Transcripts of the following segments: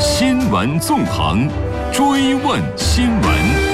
新闻纵横，追问新闻。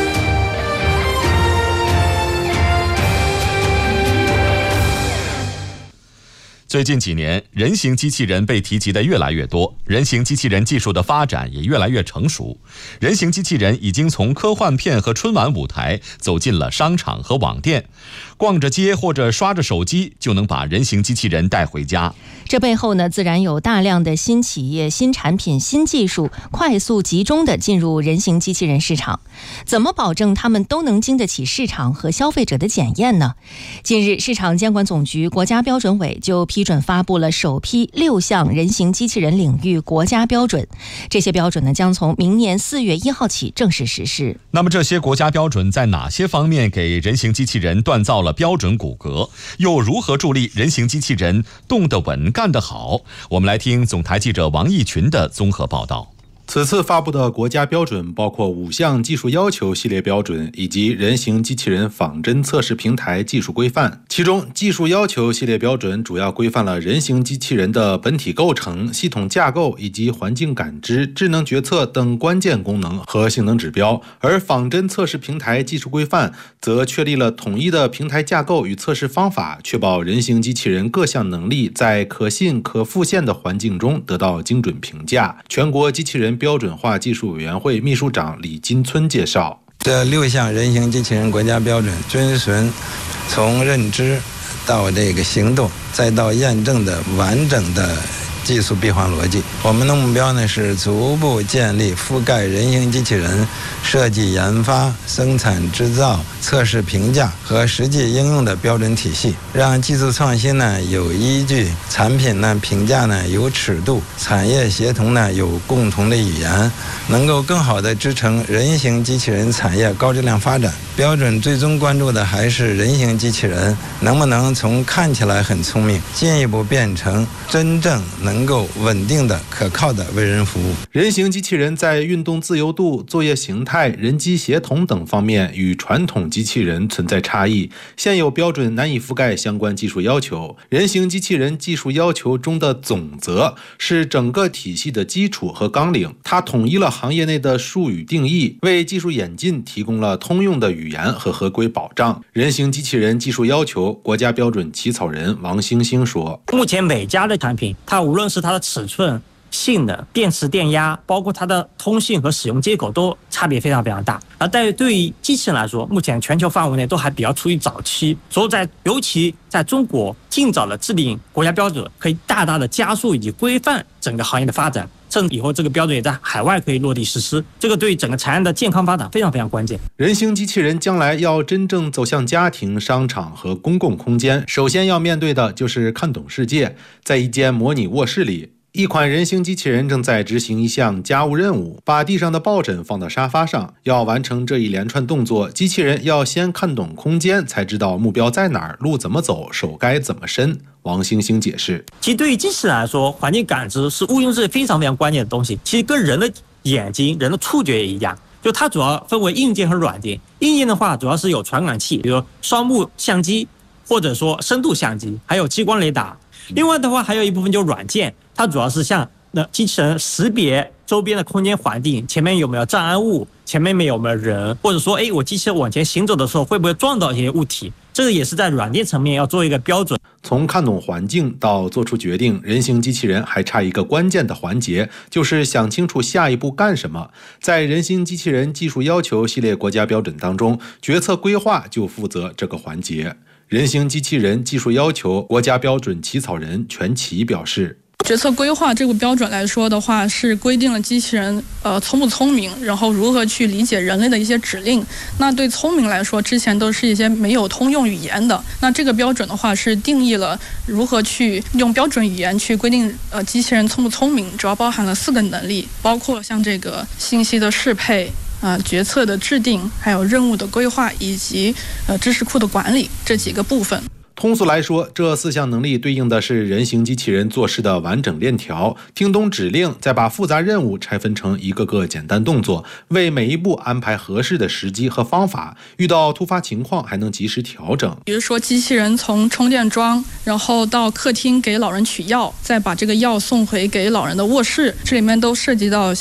最近几年，人形机器人被提及的越来越多，人形机器人技术的发展也越来越成熟。人形机器人已经从科幻片和春晚舞台走进了商场和网店，逛着街或者刷着手机就能把人形机器人带回家。 这背后呢，自然有大量的新企业、新产品、新技术快速集中地进入人形机器人市场。怎么保证他们都能经得起市场和消费者的检验呢？近日，市场监管总局国家标准委就批准发布了首批6项人形机器人领域国家标准，这些标准呢将从明年4月1号起正式实施。 那么这些国家标准在哪些方面给人形机器人锻造了标准骨骼，又如何助力人形机器人动得稳、干得好？我们来听总台记者王义群的综合报道。 此次发布的国家标准包括5项技术要求系列标准以及人形机器人仿真测试平台技术规范。其中，技术要求系列标准主要规范了人形机器人的本体构成、系统架构以及环境感知、智能决策等关键功能和性能指标，而仿真测试平台技术规范则确立了统一的平台架构与测试方法，确保人形机器人各项能力在可信可复现的环境中得到精准评价。全国机器人标准化技术委员会秘书长李金村介绍， 这6项人形机器人国家标准遵循从认知到这个行动再到验证的完整的技术闭环逻辑。我们的目标呢是逐步建立覆盖人形机器人设计研发、生产制造、测试评价和实际应用的标准体系，让技术创新呢有依据，产品呢评价呢有尺度，产业协同呢有共同的语言，能够更好地支撑人形机器人产业高质量发展。标准最终关注的还是人形机器人能不能从看起来很聪明，进一步变成真正能够稳定的、可靠的为人服务。 人形机器人在运动自由度、作业形态、人机协同等方面与传统机器人存在差异，现有标准难以覆盖相关技术要求。人形机器人技术要求中的总则是整个体系的基础和纲领，它统一了行业内的术语定义，为技术演进提供了通用的语言和合规保障。人形机器人技术要求国家标准起草人王星星说， 目前每家的产品，它无论是它的尺寸、性能、电池电压，包括它的通信和使用接口都差别非常非常大。而对于机器人来说，目前全球范围内都还比较处于早期，所以尤其在中国尽早的制定国家标准，可以大大的加速以及规范整个行业的发展，甚至以后这个标准也在海外可以落地实施，这个对整个产业的健康发展非常非常关键。 人形机器人将来要真正走向家庭、商场和公共空间，首先要面对的就是看懂世界。在一间模拟卧室里，一款人形机器人正在执行一项家务任务，把地上的抱枕放到沙发上。要完成这一连串动作，机器人要先看懂空间，才知道目标在哪儿，路怎么走，手该怎么伸。王星星解释， 其实对于机器人来说，环境感知是毋庸置疑非常非常关键的东西。其实跟人的眼睛、人的触觉也一样，就它主要分为硬件和软件。硬件的话，主要是有传感器，比如双目相机，或者说深度相机，还有激光雷达。另外的话，还有一部分就是软件，它主要是像机器人识别周边的空间环境，前面有没有障碍物，前面有没有人，或者说我机器人往前行走的时候会不会撞到一些物体，这个也是在软件层面要做一个标准。 从看懂环境到做出决定，人形机器人还差一个关键的环节，就是想清楚下一步干什么。在人形机器人技术要求系列国家标准当中，决策规划就负责这个环节。人形机器人技术要求国家标准起草人全奇表示， 决策规划这个标准来说的话，是规定了机器人聪不聪明，然后如何去理解人类的一些指令。那对聪明来说，之前都是一些没有通用语言的。那这个标准的话，是定义了如何去用标准语言去规定机器人聪不聪明，主要包含了4个能力，包括像这个信息的适配。决策的制定，还有任务的规划，以及知识库的管理这几个部分。 通俗来说，这4项能力对应的是人形机器人做事的完整链条，听懂指令，再把复杂任务拆分成一个个简单动作，为每一步安排合适的时机和方法，遇到突发情况还能及时调整。 比如说机器人从充电桩，然后到客厅给老人取药，再把这个药送回给老人的卧室，这里面都涉及到